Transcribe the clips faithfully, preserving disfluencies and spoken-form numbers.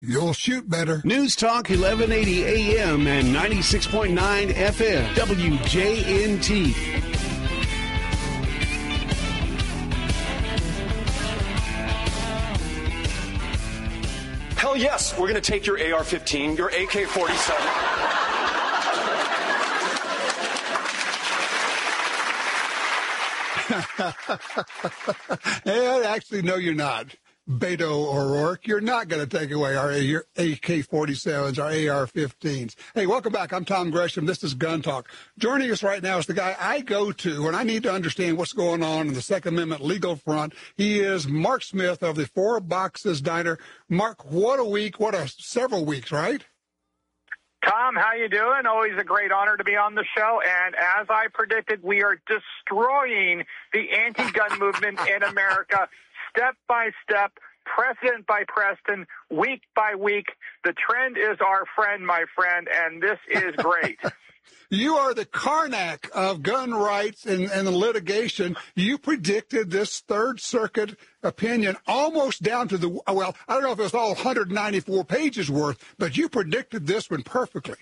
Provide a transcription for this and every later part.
You'll shoot better. News Talk eleven eighty A M and ninety-six point nine F M, W J N T. Hell yes, we're going to take your A R fifteen, your A K forty-seven. Yeah, actually, no, you're not. Beto O'Rourke, you're not going to take away our A K forty-sevens, our A R fifteens. Hey, welcome back. I'm Tom Gresham. This is Gun Talk. Joining us right now is the guy I go to when I need to understand what's going on in the Second Amendment legal front. He is Mark Smith of the Four Boxes Diner. Mark, what a week, what a several weeks, right? Tom, how you doing? Always a great honor to be on the show. And as I predicted, we are destroying the anti-gun movement in America step by step, precedent by precedent, week by week. The trend is our friend, my friend, and this is great. You are the Karnak of gun rights and, and the litigation. You predicted this Third Circuit opinion almost down to the, well, I don't know if it was all one hundred ninety-four pages worth, but you predicted this one perfectly.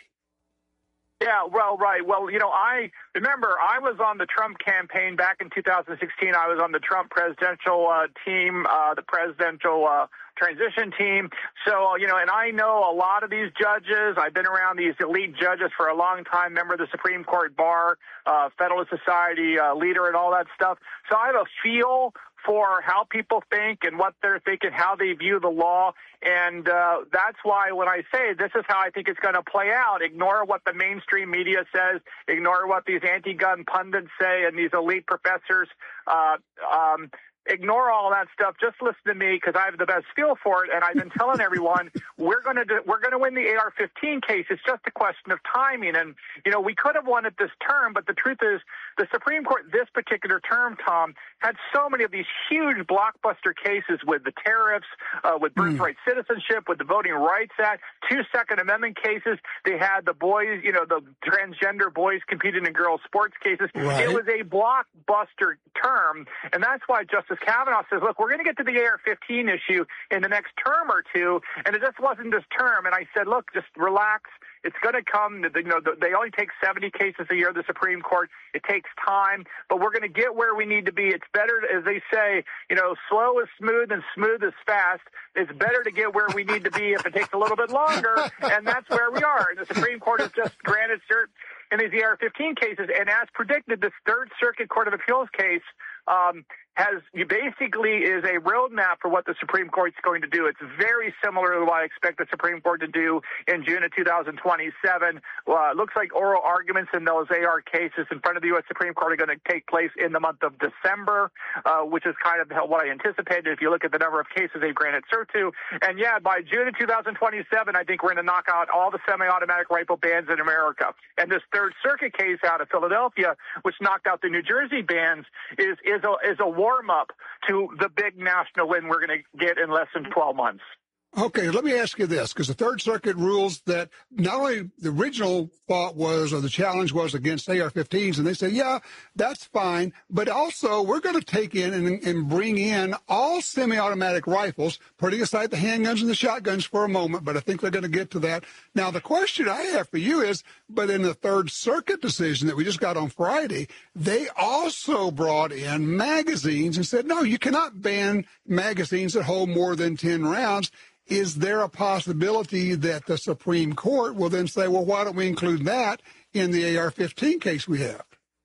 Yeah, well, right. Well, you know, I remember I was on the Trump campaign back in two thousand sixteen. I was on the Trump presidential uh, team, uh, the presidential uh, transition team. So, you know, and I know a lot of these judges. I've been around these elite judges for a long time, member of the Supreme Court bar, uh, Federalist Society uh, leader and all that stuff. So I have a feel for how people think and what they're thinking, how they view the law. And uh, that's why when I say this is how I think it's going to play out, ignore what the mainstream media says, ignore what these anti-gun pundits say and these elite professors, uh, um, ignore all that stuff. Just listen to me because I have the best feel for it. And I've been telling everyone we're going to do, we're going to win the A R fifteen case. It's just a question of timing. And, you know, we could have won it this term, but the truth is the Supreme Court this particular term, Tom, had so many of these huge blockbuster cases with the tariffs, uh, with birthright mm. citizenship, with the Voting Rights Act, two Second Amendment cases. They had the boys, you know, the transgender boys competing in girls' sports cases. Right. It was a blockbuster term. And that's why Justice Kavanaugh says, look, we're going to get to the A R fifteen issue in the next term or two. And it just wasn't this term. And I said, look, just relax. It's going to come. You know, they only take seventy cases a year, the Supreme Court. It takes time, but we're going to get where we need to be. It's better, as they say, you know, slow is smooth and smooth is fast. It's better to get where we need to be if it takes a little bit longer, and that's where we are. And the Supreme Court has just granted cert in these A R fifteen cases, and as predicted, this Third Circuit Court of Appeals case um, has basically is a roadmap for what the Supreme Court's going to do. It's very similar to what I expect the Supreme Court to do in June of two thousand twenty-seven. Uh, it looks like oral arguments in those A R cases in front of the U S Supreme Court are going to take place in the month of December, uh, which is kind of what I anticipated if you look at the number of cases they've granted cert to. And yeah, by June of two thousand twenty-seven, I think we're going to knock out all the semi-automatic rifle bans in America. And this Third Circuit case out of Philadelphia, which knocked out the New Jersey bans, is is a, is a warm-up to the big national win we're going to get in less than twelve months. Okay, let me ask you this, because the Third Circuit rules that not only the original thought was, or the challenge was against A R fifteens, and they say, yeah, that's fine, but also we're going to take in and, and bring in all semi-automatic rifles, putting aside the handguns and the shotguns for a moment, but I think they're going to get to that. Now, the question I have for you is, but in the Third Circuit decision that we just got on Friday, they also brought in magazines and said, no, you cannot ban magazines that hold more than ten rounds. Is there a possibility that the Supreme Court will then say, well, why don't we include that in the A R fifteen case we have?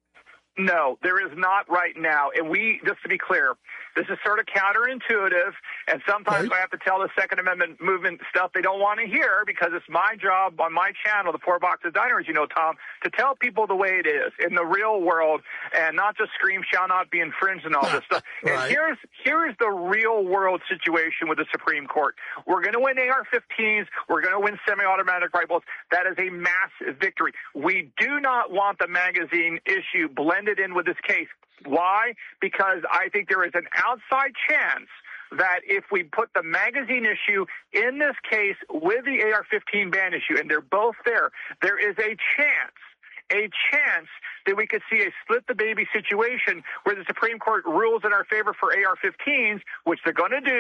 No, there is not right now. And we, just to be clear, this is sort of counterintuitive, and sometimes right. I have to tell the Second Amendment movement stuff they don't want to hear because it's my job on my channel, the Four Boxes Diner, as you know, Tom, to tell people the way it is in the real world and not just scream, shall not be infringed and all this stuff. Right. And here's, here's the real world situation with the Supreme Court. We're going to win A R fifteens. We're going to win semi-automatic rifles. That is a massive victory. We do not want the magazine issue blended in with this case. Why? Because I think there is an outside chance that if we put the magazine issue in this case with the A R fifteen ban issue, and they're both there, there is a chance, a chance that we could see a split the baby situation where the Supreme Court rules in our favor for A R fifteens, which they're going to do,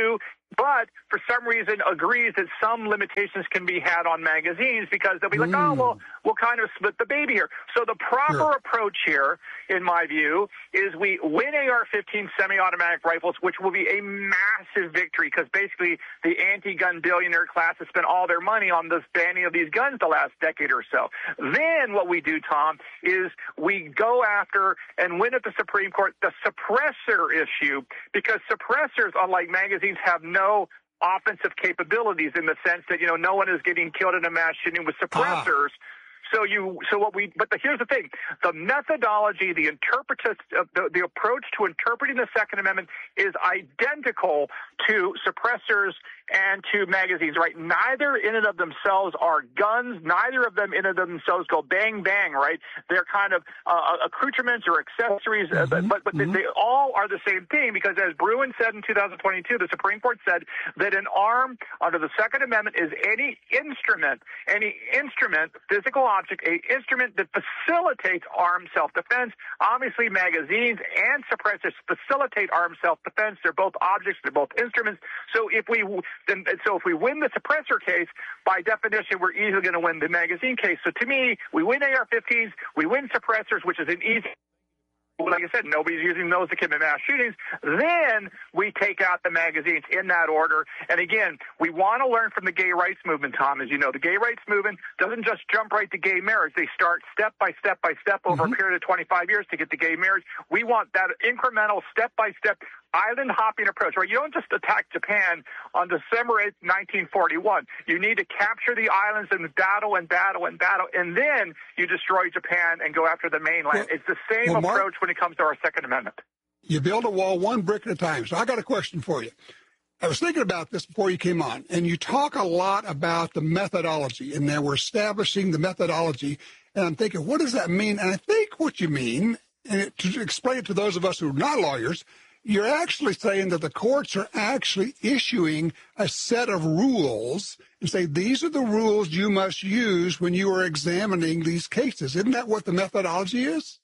but for some reason agrees that some limitations can be had on magazines because they'll be like, mm. oh, well, we'll kind of split the baby here. So the proper sure. approach here, in my view, is we win A R fifteen semi-automatic rifles, which will be a massive victory because basically the anti-gun billionaire class has spent all their money on this banning of these guns the last decade or so. Then what we do, Tom, is we go after and win at the Supreme Court the suppressor issue because suppressors, unlike magazines, have no offensive capabilities in the sense that, you know, no one is getting killed in a mass shooting with suppressors. Ah. So you, so what we, but the, here's the thing: the methodology, the interpretive, uh, the, the approach to interpreting the Second Amendment is identical to suppressors and to magazines. Right? Neither in and of themselves are guns. Neither of them in and of themselves go bang bang. Right? They're kind of uh, accoutrements or accessories, mm-hmm. uh, but but mm-hmm. they, they all are the same thing because, as Bruen said in two thousand twenty-two, the Supreme Court said that an arm under the Second Amendment is any instrument, any instrument, physical object, a instrument that facilitates armed self-defense. Obviously, magazines and suppressors facilitate armed self-defense. They're both objects. They're both instruments. So if we then, so if we win the suppressor case, by definition, we're easily going to win the magazine case. So to me, we win A R fifteens, we win suppressors, which is an easy. Like I said, nobody's using those to commit mass shootings. Then we take out the magazines in that order. And again, we want to learn from the gay rights movement, Tom. As you know, the gay rights movement doesn't just jump right to gay marriage. They start step by step by step over mm-hmm. a period of twenty-five years to get to gay marriage. We want that incremental, step by step, island hopping approach, right? You don't just attack Japan on December eighth, nineteen forty-one. You need to capture the islands and battle and battle and battle, and then you destroy Japan and go after the mainland. Well, it's the same well, approach Mark, when it comes to our Second Amendment. You build a wall one brick at a time. So I got a question for you. I was thinking about this before you came on, and you talk a lot about the methodology, and now we're establishing the methodology, and I'm thinking, what does that mean? And I think what you mean, and it, to explain it to those of us who are not lawyers, you're actually saying that the courts are actually issuing a set of rules and say, these are the rules you must use when you are examining these cases. Isn't that what the methodology is?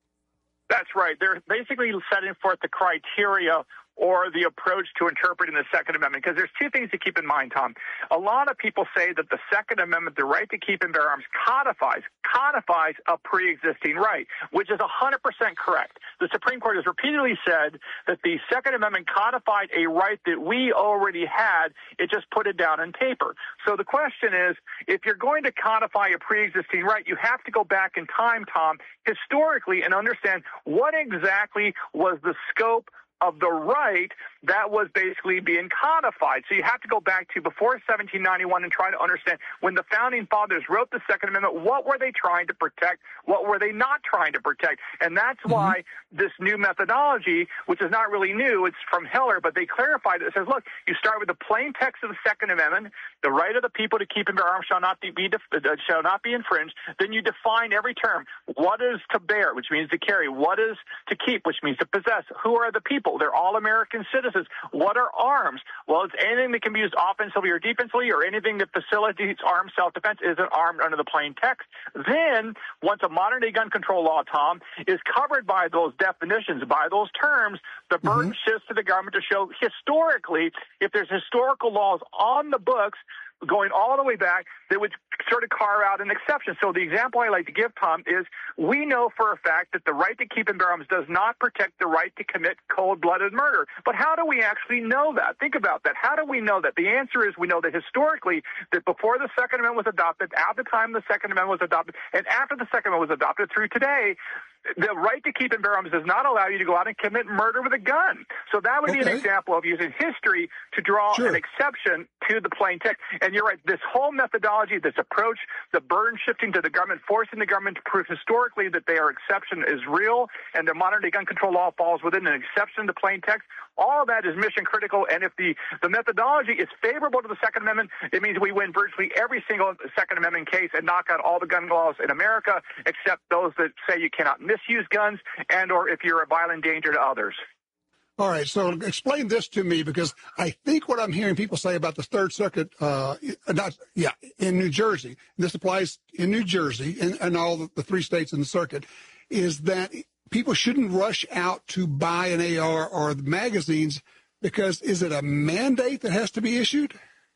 That's right. They're basically setting forth the criteria or the approach to interpreting the Second Amendment, because there's two things to keep in mind, Tom. A lot of people say that the Second Amendment, the right to keep and bear arms, codifies, codifies a pre-existing right, which is one hundred percent correct. The Supreme Court has repeatedly said that the Second Amendment codified a right that we already had. It just put it down on paper. So the question is, if you're going to codify a pre-existing right, you have to go back in time, Tom, historically, and understand what exactly was the scope of the right that was basically being codified. So you have to go back to before seventeen ninety-one and try to understand when the Founding Fathers wrote the Second Amendment, what were they trying to protect? What were they not trying to protect? And that's mm-hmm. why this new methodology, which is not really new, it's from Heller, but they clarified it. It says, look, you start with the plain text of the Second Amendment, the right of the people to keep and bear arms shall not be, be uh, shall not be infringed. Then you define every term. What is to bear, which means to carry? What is to keep, which means to possess? Who are the people? They're all American citizens. What are arms? Well, it's anything that can be used offensively or defensively, or anything that facilitates armed self-defense isn't armed under the plain text. Then, once a modern-day gun control law, Tom, is covered by those definitions, by those terms, the burden mm-hmm. shifts to the government to show historically, if there's historical laws on the books going all the way back, that would sort of carve out an exception. So the example I like to give, Tom, is we know for a fact that the right to keep and bear arms does not protect the right to commit cold-blooded murder. But how do we actually know that? Think about that. How do we know that? The answer is we know that historically, that before the Second Amendment was adopted, at the time the Second Amendment was adopted, and after the Second Amendment was adopted through today, the right to keep and bear arms does not allow you to go out and commit murder with a gun. So that would okay. be an example of using history to draw sure. an exception to the plain text. And you're right, this whole methodology, this approach, the burden shifting to the government, forcing the government to prove historically that their exception is real and the modern-day gun control law falls within an exception to plain text, all of that is mission critical. And if the, the methodology is favorable to the Second Amendment, it means we win virtually every single Second Amendment case and knock out all the gun laws in America, except those that say you cannot misuse guns and or if you're a violent danger to others. All right, so explain this to me, because I think what I'm hearing people say about the Third Circuit, uh, not yeah, in New Jersey, this applies in New Jersey and, and all the, the three states in the circuit, is that people shouldn't rush out to buy an A R or the magazines Because is it a mandate that has to be issued?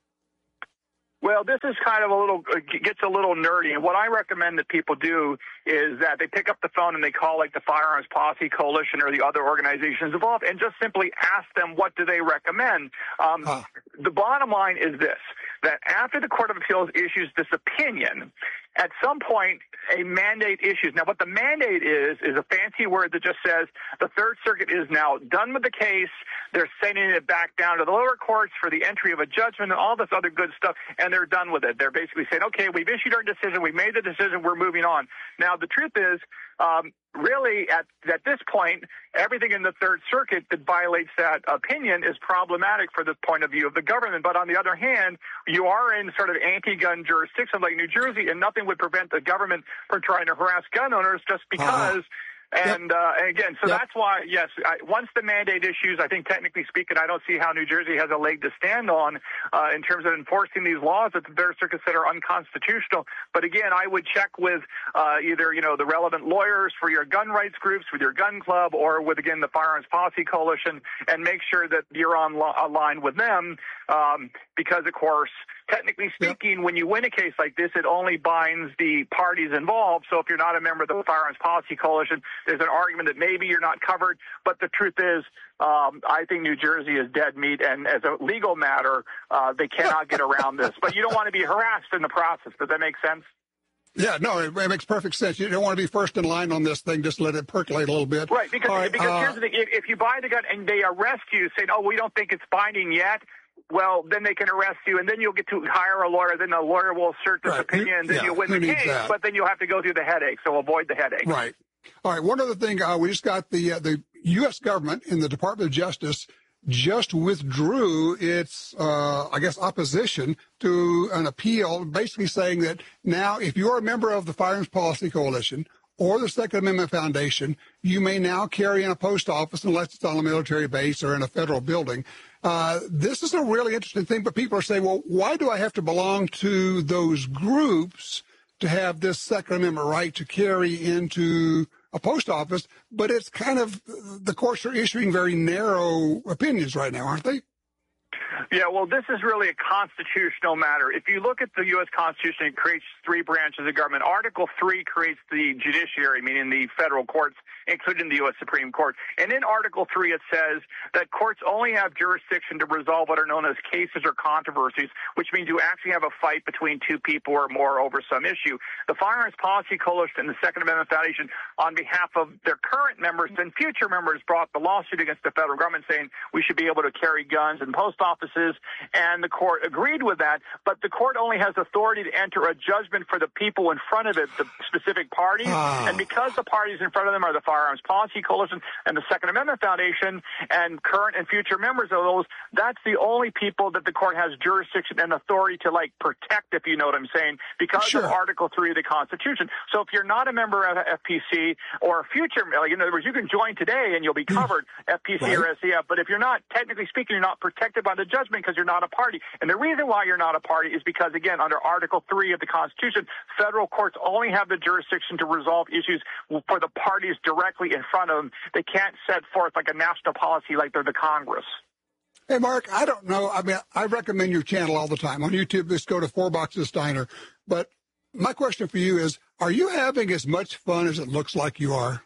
Well, this is kind of a little, gets a little nerdy. And what I recommend that people do is that they pick up the phone and they call like the Firearms Policy Coalition or the other organizations involved and just simply ask them what do they recommend. Um, huh. The bottom line is this, that after the Court of Appeals issues this opinion, at some point, a mandate issues. Now, what the mandate is, is a fancy word that just says the Third Circuit is now done with the case. They're sending it back down to the lower courts for the entry of a judgment and all this other good stuff, and they're done with it. They're basically saying, okay, we've issued our decision. We've made the decision. We're moving on. Now, the truth is, um, really, at, at this point, everything in the Third Circuit that violates that opinion is problematic for the point of view of the government. But on the other hand, you are in sort of anti-gun jurisdiction like New Jersey, and nothing would prevent the government from trying to harass gun owners just because. Uh-huh. And, uh, and again, so yep. that's why, yes, I, once the mandate issues, I think technically speaking, I don't see how New Jersey has a leg to stand on uh, in terms of enforcing these laws that the Third Circuit said are unconstitutional. But again, I would check with uh, either, you know, the relevant lawyers for your gun rights groups, with your gun club, or with, again, the Firearms Policy Coalition, and make sure that you're on lo- aligned with them um, because, of course, technically speaking, yep. when you win a case like this, it only binds the parties involved. So if you're not a member of the Firearms Policy Coalition, there's an argument that maybe you're not covered. But the truth is, um, I think New Jersey is dead meat. And as a legal matter, uh, they cannot get around this. But you don't want to be harassed in the process. Does that make sense? Yeah, no, it, it makes perfect sense. You don't want to be first in line on this thing. Just let it percolate a little bit. Right, because, right, because uh, here's the thing. If, if you buy the gun and they arrest you saying, oh, we don't think it's binding yet, well, then they can arrest you, and then you'll get to hire a lawyer. Then the lawyer will assert this right. opinion, and then yeah, you'll win the case. That? But then you'll have to go through the headache, so avoid the headache. Right. All right. One other thing, uh, we just got the uh, the U S government in the Department of Justice just withdrew its, uh, I guess, opposition to an appeal, basically saying that now, if you're a member of the Firearms Policy Coalition or the Second Amendment Foundation, you may now carry in a post office unless it's on a military base or in a federal building. Uh, this is a really interesting thing, but people are saying, well, why do I have to belong to those groups to have this Second Amendment right to carry into a post office? But it's kind of, the courts are issuing very narrow opinions right now, aren't they? Yeah, well, this is really a constitutional matter. If you look at the U S Constitution, it creates three branches of government. Article three creates the judiciary, meaning the federal courts, including the U S Supreme Court. And in Article three, it says that courts only have jurisdiction to resolve what are known as cases or controversies, which means you actually have a fight between two people or more over some issue. The Firearms Policy Coalition and the Second Amendment Foundation, on behalf of their current members and future members, brought the lawsuit against the federal government saying we should be able to carry guns in post offices, and the court agreed with that. But the court only has authority to enter a judgment for the people in front of it, the specific parties. Oh. And because the parties in front of them are the Firearms Policy Coalition and the Second Amendment Foundation and current and future members of those, that's the only people that the court has jurisdiction and authority to, like, protect, if you know what I'm saying, because sure. of Article three of the Constitution. So if you're not a member of F P C or a future, like, in other words, you can join today and you'll be covered, F P C right. or S C F. But if you're not, technically speaking, you're not protected by the judgment because you're not a party. And the reason why you're not a party is because, again, under Article three of the Constitution, federal courts only have the jurisdiction to resolve issues for the parties directly in front of them. They can't set forth like a national policy like they're the Congress. Hey, Mark, I don't know. I mean, I recommend your channel all the time. On YouTube, just go to Four Boxes Diner. But my question for you is, are you having as much fun as it looks like you are?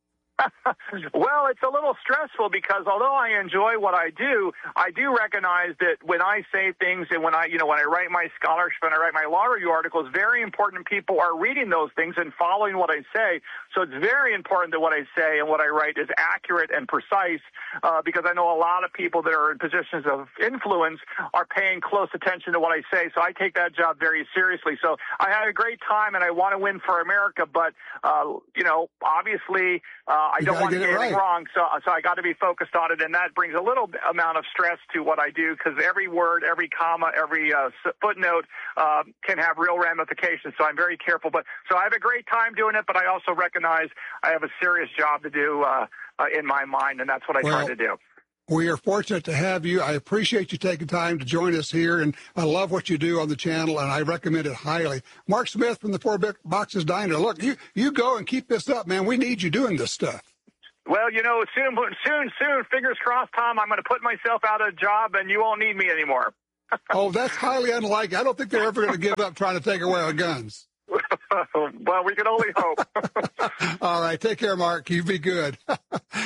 Well, it's a little stressful because although I enjoy what I do, I do recognize that when I say things and when I, you know, when I write my scholarship and I write my law review articles, very important people are reading those things and following what I say. So it's very important that what I say and what I write is accurate and precise uh, because I know a lot of people that are in positions of influence are paying close attention to what I say. So I take that job very seriously. So I had a great time and I want to win for America, but, uh, you know, obviously, uh, I you don't want to get, get anything right. wrong, so so I got to be focused on it, and that brings a little amount of stress to what I do because every word, every comma, every uh, footnote uh, can have real ramifications. So I'm very careful. But so I have a great time doing it, but I also recognize I have a serious job to do uh, uh, in my mind, and that's what I well, try to do. We are fortunate to have you. I appreciate you taking time to join us here, and I love what you do on the channel, and I recommend it highly. Mark Smith from the Four Boxes Diner. Look, you, you go and keep this up, man. We need you doing this stuff. Well, you know, soon, soon, soon, fingers crossed, Tom, I'm going to put myself out of a job and you won't need me anymore. Oh, that's highly unlikely. I don't think they're ever going to give up trying to take away our guns. Well, we can only hope. All right. Take care, Mark. You be good. uh,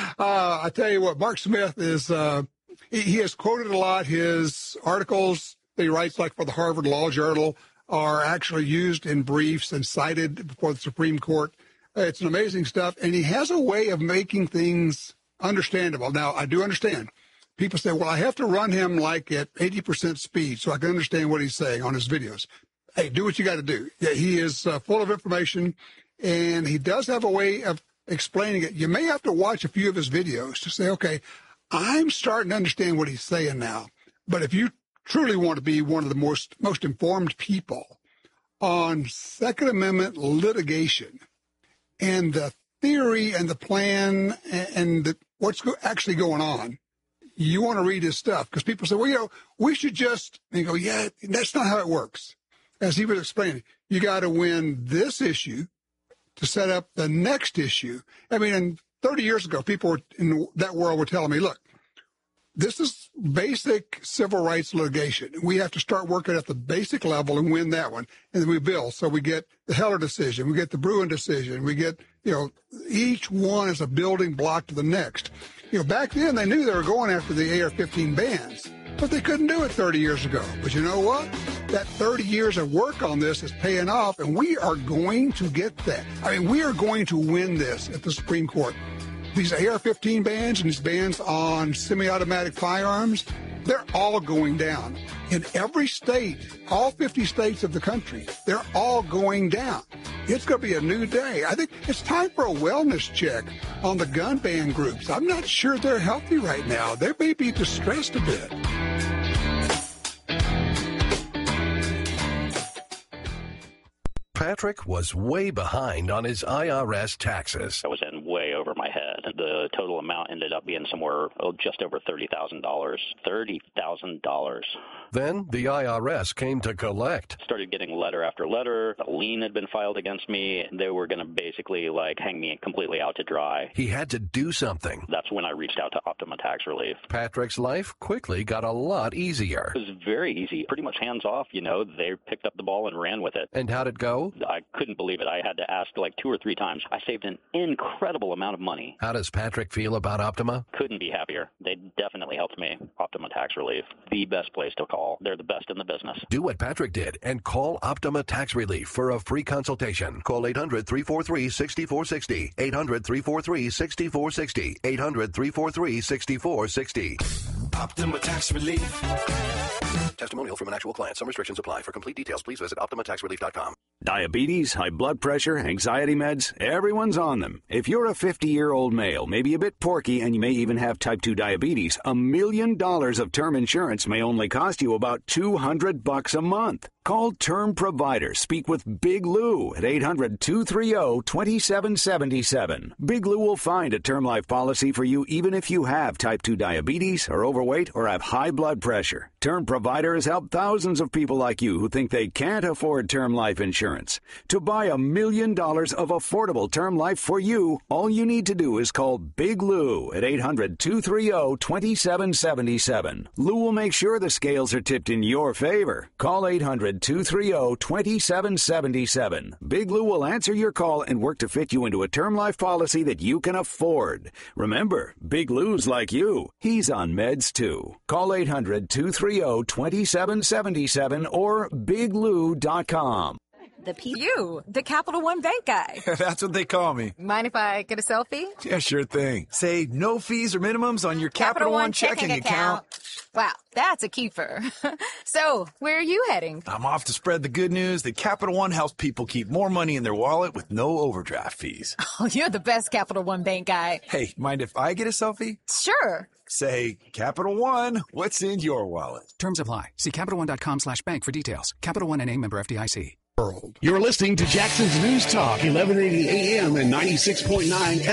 I tell you what, Mark Smith is, uh, he, he has quoted a lot. His articles that he writes, like for the Harvard Law Journal, are actually used in briefs and cited before the Supreme Court. It's an amazing stuff. And he has a way of making things understandable. Now, I do understand. People say, well, I have to run him like at eighty percent speed so I can understand what he's saying on his videos. Hey, do what you got to do. Yeah, he is uh, full of information, and he does have a way of explaining it. You may have to watch a few of his videos to say, okay, I'm starting to understand what he's saying now. But if you truly want to be one of the most, most informed people on Second Amendment litigation and the theory and the plan and the, what's go- actually going on, you want to read his stuff, because people say, well, you know, we should just, and you go, yeah, that's not how it works. As he was explaining, you got to win this issue to set up the next issue. I mean, and thirty years ago, people were in that world were telling me, look, this is basic civil rights litigation. We have to start working at the basic level and win that one. And then we build. So we get the Heller decision. We get the Bruen decision. We get, you know, each one is a building block to the next. You know, back then they knew they were going after the A R fifteen bans, but they couldn't do it thirty years ago. But you know what? That thirty years of work on this is paying off, and we are going to get that. I mean, we are going to win this at the Supreme Court. These A R fifteen bans and these bans on semi-automatic firearms, they're all going down. In every state, all fifty states of the country, they're all going down. It's going to be a new day. I think it's time for a wellness check on the gun ban groups. I'm not sure they're healthy right now. They may be distressed a bit. Patrick was way behind on his I R S taxes. I was in way over my head. The total amount ended up being somewhere oh, just over thirty thousand dollars. thirty thousand dollars. Then the I R S came to collect. Started getting letter after letter. A lien had been filed against me. They were going to basically like hang me completely out to dry. He had to do something. That's when I reached out to Optima Tax Relief. Patrick's life quickly got a lot easier. It was very easy. Pretty much hands off, you know. They picked up the ball and ran with it. And how'd it go? I couldn't believe it. I had to ask like two or three times. I saved an incredible amount of money. How does Patrick feel about Optima? Couldn't be happier. They definitely helped me. Optima Tax Relief, the best place to call. They're the best in the business. Do what Patrick did and call Optima Tax Relief for a free consultation. Call eight hundred, three four three, six four six zero. eight hundred, three four three, six four six zero. eight hundred, three four three, six four six zero. Optima Tax Relief. Testimonial from an actual client. Some restrictions apply. For complete details, please visit optima tax relief dot com. Diabetes, high blood pressure, anxiety meds, everyone's on them. If you're a fifty-year-old male, maybe a bit porky, and you may even have type two diabetes, a million dollars of term insurance may only cost you about two hundred bucks a month. Call Term Provider. Speak with Big Lou at eight hundred, two three zero, two seven seven seven. Big Lou will find a term life policy for you even if you have type two diabetes, are overweight, or have high blood pressure. Term Provider has helped thousands of people like you who think they can't afford term life insurance. To buy a million dollars of affordable term life for you, all you need to do is call Big Lou at eight hundred, two three zero, two seven seven seven. Lou will make sure the scales are tipped in your favor. Call eight hundred, two three zero, two seven seven seven. Big Lou will answer your call and work to fit you into a term life policy that you can afford. Remember, Big Lou's like you. He's on meds too. Call eight hundred, two three zero, two seven seven seven or big lou dot com. The P- you, the Capital One Bank guy. That's what they call me. Mind if I get a selfie? Yeah, sure thing. Say no fees or minimums on your Capital, Capital One, One checking, checking account. account. Wow, that's a keeper. So, where are you heading? I'm off to spread the good news that Capital One helps people keep more money in their wallet with no overdraft fees. Oh, you're the best Capital One Bank guy. Hey, mind if I get a selfie? Sure. Say, Capital One, what's in your wallet? Terms apply. See CapitalOne.com slash bank for details. Capital One N A member F D I C. You're listening to Jackson's News Talk, eleven eighty A M and ninety-six point nine